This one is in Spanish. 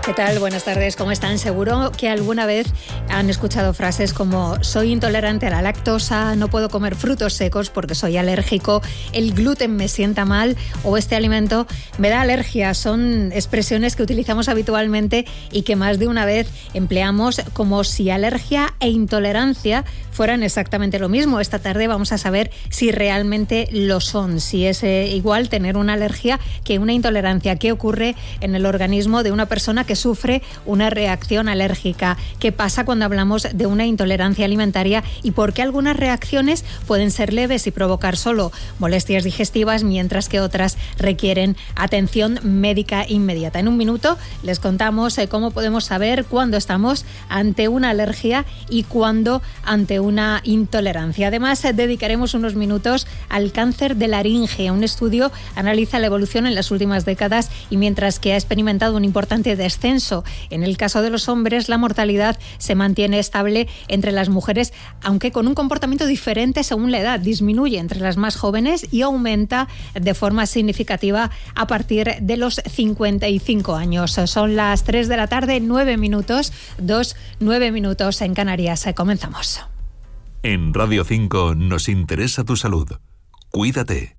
¿Qué tal? Buenas tardes, ¿cómo están? Seguro que alguna vez han escuchado frases como soy intolerante a la lactosa, no puedo comer frutos secos porque soy alérgico, el gluten me sienta mal o este alimento me da alergia. Son expresiones que utilizamos habitualmente y que más de una vez empleamos como si alergia e intolerancia fueran exactamente lo mismo. Esta tarde vamos a saber si realmente lo son, si es igual tener una alergia que una intolerancia. ¿Qué ocurre en el organismo de una persona que sufre una reacción alérgica? ¿Qué pasa cuando hablamos de una intolerancia alimentaria y por qué algunas reacciones pueden ser leves y provocar solo molestias digestivas, mientras que otras requieren atención médica inmediata? En un minuto les contamos cómo podemos saber cuándo estamos ante una alergia y cuándo ante una intolerancia. Además, dedicaremos unos minutos al cáncer de laringe. Un estudio analiza la evolución en las últimas décadas y mientras que ha experimentado un importante descenso en el caso de los hombres, la mortalidad se mantiene estable entre las mujeres, aunque con un comportamiento diferente según la edad. Disminuye entre las más jóvenes y aumenta de forma significativa a partir de los 55 años. Son las 3 de la tarde, 9 minutos, 9 minutos en Canarias. Comenzamos. En Radio 5 nos interesa tu salud. Cuídate.